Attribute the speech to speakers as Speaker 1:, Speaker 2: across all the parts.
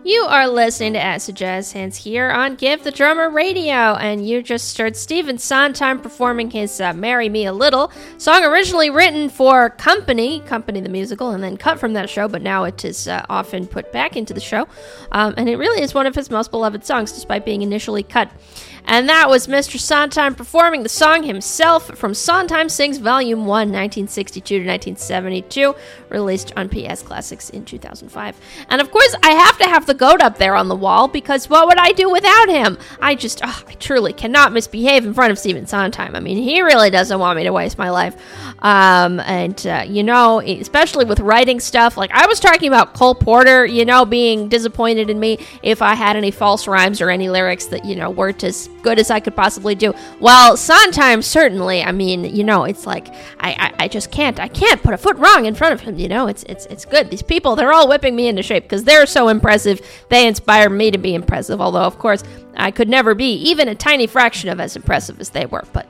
Speaker 1: You are listening to Acid Jazz Hands here on Give the Drummer Radio, and you just heard Stephen Sondheim performing his Marry Me a Little, song originally written for Company the musical, and then cut from that show, but now it is often put back into the show, and it really is one of his most beloved songs, despite being initially cut. And that was Mr. Sondheim performing the song himself from Sondheim Sings Volume 1, 1962 to 1972, released on PS Classics in 2005. And of course, I have to have the goat up there on the wall, because what would I do without him? I truly cannot misbehave in front of Stephen Sondheim. I mean, he really doesn't want me to waste my life. Especially with writing stuff, like I was talking about Cole Porter, being disappointed in me if I had any false rhymes or any lyrics that, weren't as good as I could possibly do. Well, Sondheim, certainly, I mean, it's like, I just can't put a foot wrong in front of him, it's good. These people, they're all whipping me into shape because they're so impressive. They inspire me to be impressive, although, of course, I could never be even a tiny fraction of as impressive as they were. But,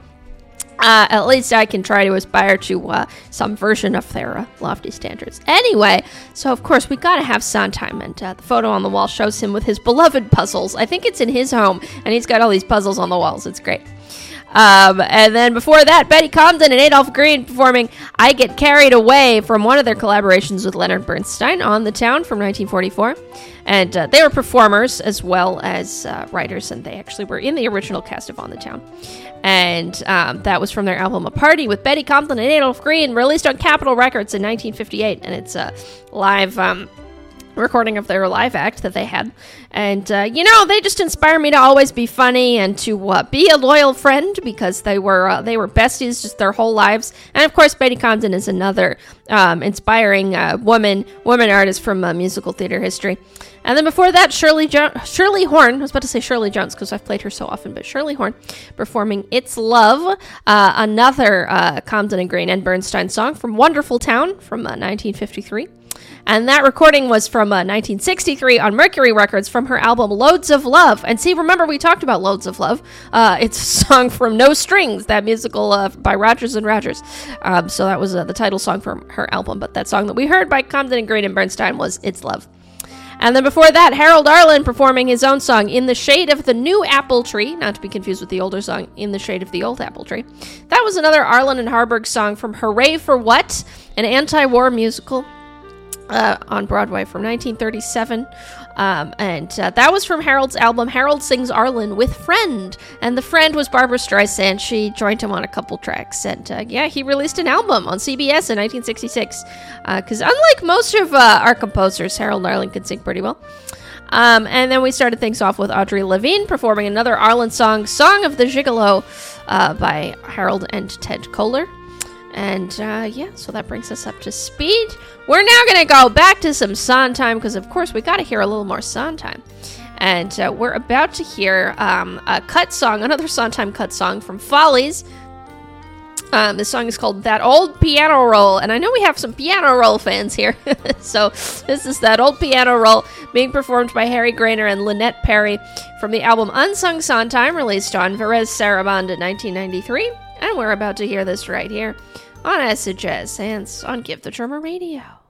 Speaker 1: at least I can try to aspire to some version of their lofty standards. Anyway, so of course we gotta have Sondheim, and the photo on the wall shows him with his beloved puzzles. I think it's in his home, and he's got all these puzzles on the walls. It's great. And then before that, Betty Comden and Adolph Green performing I Get Carried Away from one of their collaborations with Leonard Bernstein, On the Town from 1944. And they were performers as well as writers, and they actually were in the original cast of On the Town. And that was from their album A Party with Betty Comden and Adolph Green, released on Capitol Records in 1958. And it's a live recording of their live act that they had. And, they just inspire me to always be funny and to be a loyal friend, because they were besties just their whole lives. And, of course, Betty Comden is another inspiring woman artist from musical theater history. And then before that, Shirley Horn, I was about to say Shirley Jones because I've played her so often, but Shirley Horn performing It's Love, another Comden and Green and Bernstein song from Wonderful Town from 1953. And that recording was from 1963 on Mercury Records from her album Loads of Love. And see, remember we talked about Loads of Love. It's a song from No Strings, that musical by Rodgers and Rodgers. So that was the title song from her album. But that song that we heard by Comden and Green and Bernstein was It's Love. And then before that, Harold Arlen performing his own song, In the Shade of the New Apple Tree, not to be confused with the older song, In the Shade of the Old Apple Tree. That was another Arlen and Harburg song from Hooray for What, an anti-war musical on Broadway from 1937. That was from Harold's album, Harold Sings Arlen with Friend. And the friend was Barbra Streisand. She joined him on a couple tracks. And he released an album on CBS in 1966. Because unlike most of our composers, Harold Arlen could sing pretty well. And then we started things off with Audrey Levine performing another Arlen song, Song of the Gigolo, by Harold and Ted Kohler. And, so that brings us up to speed. We're now going to go back to some Sondheim, because, of course, we got to hear a little more Sondheim. And we're about to hear a cut song, another Sondheim cut song from Follies. This song is called That Old Piano Roll, and I know we have some piano roll fans here. So this is That Old Piano Roll, being performed by Harry Grainer and Lynette Perry from the album Unsung Sondheim, released on Varese Sarabande in 1993. And we're about to hear this right here on Acid Jazz Hands on Give the Drummer Radio.